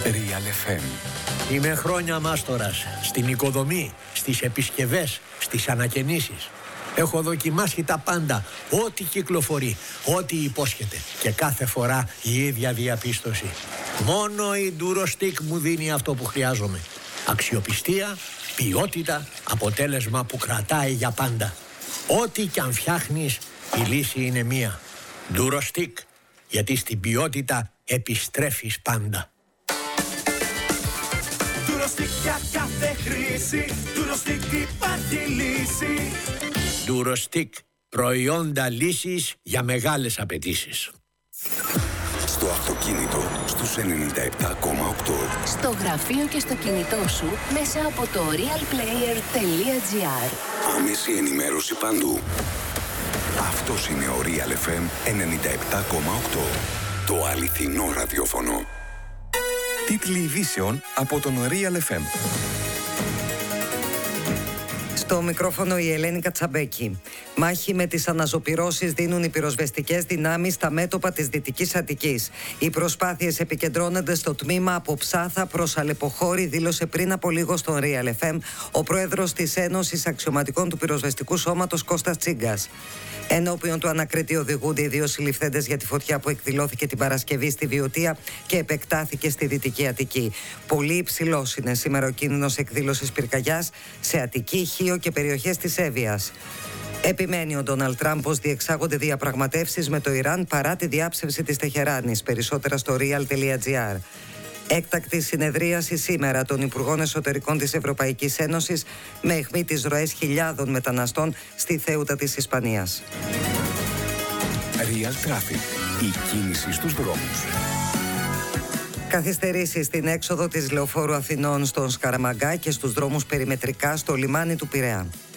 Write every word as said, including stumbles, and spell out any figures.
Real εφ εμ. Είμαι χρόνια μάστορας στην οικοδομή, στις επισκευές, στις ανακαινήσεις. Έχω δοκιμάσει τα πάντα, ό,τι κυκλοφορεί, ό,τι υπόσχεται. Και κάθε φορά η ίδια διαπίστωση. Μόνο η Durostix μου δίνει αυτό που χρειάζομαι. Αξιοπιστία, ποιότητα, αποτέλεσμα που κρατάει για πάντα. Ό,τι κι αν φτιάχνεις, η λύση είναι μία. Durostix, γιατί στην ποιότητα επιστρέφεις πάντα. Durostix για κάθε χρήση, Durostix υπάρχει λύση. Durostix, προϊόντα λύσης για μεγάλες απαιτήσεις. Στο αυτοκίνητο, στους ενενήντα επτά κόμμα οκτώ. Στο γραφείο και στο κινητό σου, μέσα από το realplayer.gr. Άμεση ενημέρωση παντού. Αυτός είναι ο Real εφ εμ ενενήντα επτά κόμμα οκτώ. Το αληθινό ραδιόφωνο. Τίτλοι ειδήσεων από τον Real εφ εμ. Στο μικρόφωνο η Ελένη Κατσαμπέκη. Μάχη με τις αναζωπυρώσεις δίνουν οι πυροσβεστικές δυνάμεις στα μέτωπα της Δυτικής Αττικής. Οι προσπάθειες επικεντρώνονται στο τμήμα από Ψάθα προς Αλεποχώρη, δήλωσε πριν από λίγο στον Real εφ εμ ο πρόεδρος της Ένωσης Αξιωματικών του Πυροσβεστικού Σώματος Κώστας Τσίγκας. Ενώπιον του ανακριτή οδηγούνται οι δύο συλληφθέντες για τη φωτιά που εκδηλώθηκε την Παρασκευή στη Βιωτία και επεκτάθηκε στη Δυτική Αττική. Πολύ υψηλός είναι σήμερα ο κίνδυνος εκδήλωσης πυρκαγιάς σε Αττική, Χίο και περιοχές της Εύβοιας. Επιμένει ο Ντόναλντ Τραμπ πως διεξάγονται διαπραγματεύσεις με το Ιράν παρά τη διάψευση της Τεχεράνης. Περισσότερα στο real.gr. Έκτακτη συνεδρίαση σήμερα των Υπουργών Εσωτερικών της Ευρωπαϊκής Ένωσης με αιχμή τις ροές χιλιάδων μεταναστών στη Θέουτα της Ισπανίας. Real Traffic. Η κίνηση στους δρόμους. Καθυστερήσεις στην έξοδο της Λεωφόρου Αθηνών στον Σκαραμαγκά και στους δρόμους περιμετρικά στο λιμάνι του Πειραιά.